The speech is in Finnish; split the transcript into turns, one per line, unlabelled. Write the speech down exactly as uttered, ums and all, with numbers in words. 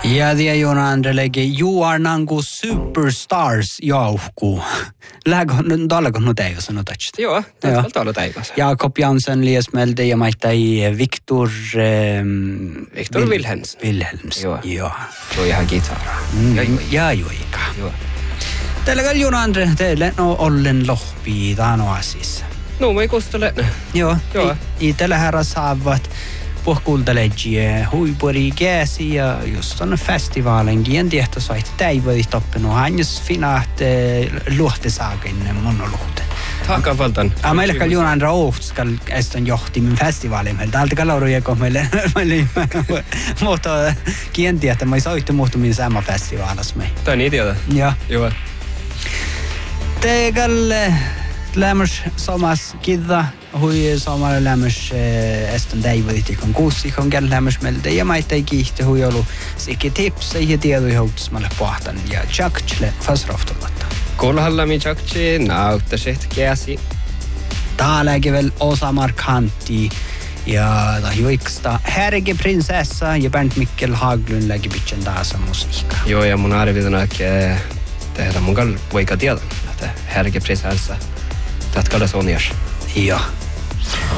Ja det Joona Andrelegi, you are nangu superstars jauhku. Lähkö, täälläkö nu teivä sanota?
Joo, täältä ollut teivä.
Jakob Jansson, Lies Melde ja maittai Viktor... Ähm,
Viktor Vil- Wilhelms.
Wilhelms, joo. joo.
Joo, ihan kitaraa.
Mm, ja, ja joika.
Joo.
Teillä Joona Andre, teille no ollen lohpii tano asissa.
No, mä ei kustele.
Joo,
joo.
I, i tällä herra saavat puhkuultelegie huipuri käsi ja just on festivaalenkin en tiedä soit täivöi toppinut hannes finaat luhtesaakin monolohte.
Taakka valtan.
Ja meillä kai Joona Andre Ohtskal estän johtimin festivaalin meillä. Täältä kaloruja kun meille mutta kien tiedä, mä ei soittu muhtumin sama festivaalas mei.
Tää on ideota.
Joo.
Joo.
Tegalle lämmös somas kidda hui somalla lämmös estän täivöit ikon kuusi ikon käl lämmös meiltä ja maittai kiihti hui ollut sikke tips ja tiedoi houtusmalle pohtan ja tjaktsle fasroftulatta.
Kolhallami tjaktsi nauttasit käsi.
Täälläkin vielä osa markantti ja juiksta Härge prinsessa ja Bernt Mikkel Haglund lägger bitchen taas musiikka.
Joo, ja mun arvitana että tehdä mun kall poika tiedä, että Härge prinsessa. Tätä kallas on jos.
Joo.